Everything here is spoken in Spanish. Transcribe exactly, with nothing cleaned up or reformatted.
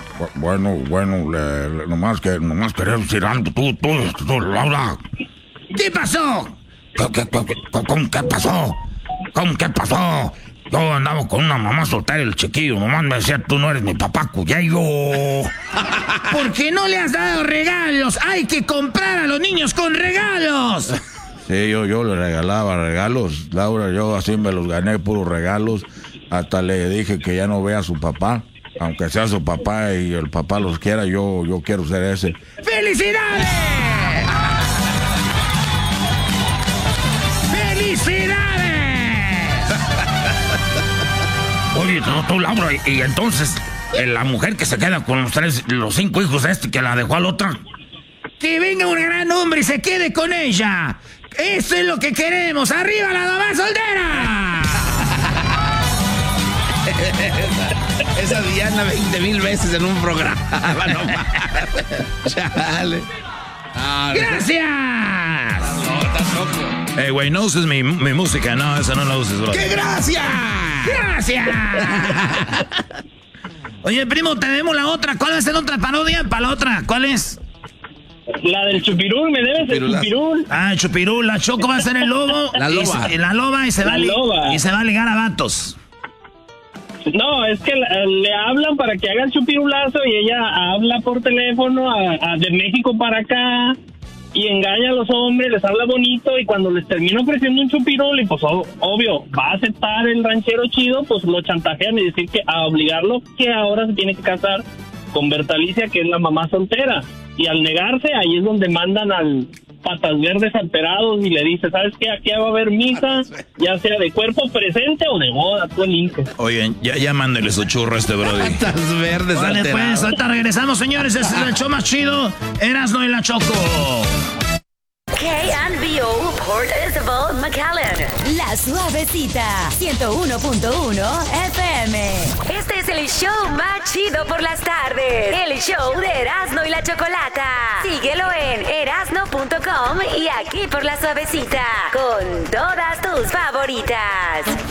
Bueno, bueno, le, le, nomás que nomás quería decir algo, tú, tú, tú, Laura. ¿Qué pasó? ¿Qué, qué, qué, qué, ¿Cómo qué pasó? ¿Cómo qué pasó? Yo andaba con una mamá soltera y el chiquillo nomás me decía, tú no eres mi papá Cuyello. ¿Por qué no le has dado regalos? Hay que comprar a los niños con regalos. Sí, yo, yo le regalaba regalos, Laura, yo así me los gané, puros regalos. Hasta le dije que ya no vea a su papá, aunque sea su papá y el papá los quiera, yo, yo quiero ser ese. ¡Felicidades! ¡Felicidades! Oye, tú, tú Laura, y, y entonces, eh, la mujer que se queda con los tres, los cinco hijos de este que la dejó a la otra. Que venga un gran hombre y se quede con ella. Eso es lo que queremos. ¡Arriba la mamá soltera! Esa Diana veinte mil veces en un programa. No, chale. Ah, ¡gracias! No, estás loco. Eh, güey, no uses mi, mi música. No, esa no la uses, bro. ¡Qué gracias! ¡Gracias! Oye, primo, tenemos la otra. ¿Cuál va a ser otra parodia? Para la otra, ¿cuál es? La del chupirul, me debes el chupirul. Ah, el chupirul, la Choco va a ser el lobo. La loba. Y, la loba y se, va loba. y se va a ligar a vatos. No, es que le hablan para que haga el chupirulazo y ella habla por teléfono a, a de México para acá y engaña a los hombres, les habla bonito y cuando les termina ofreciendo un chupirul y pues o, obvio, va a aceptar el ranchero chido, pues lo chantajean y decir que a obligarlo que ahora se tiene que casar con Bertalicia, que es la mamá soltera. Y al negarse, ahí es donde mandan al Patas Verdes alterados y le dice, ¿sabes qué? Aquí va a haber misa, ya sea de cuerpo presente o de boda, tú eliges. Oye, ya, ya mándele su churro a este brody. Patas Verdes Vale, alterados. pues, ahorita regresamos, señores. Este es el show más chido. Erasmo y la Choco. K and B O Portisville, McAllen. La Suavecita, ciento uno punto uno F M. Este es el show más chido por las tardes. El show de Erasmo y la Chocolata. Síguelo en erasno punto com y aquí por La Suavecita. Con todas tus favoritas.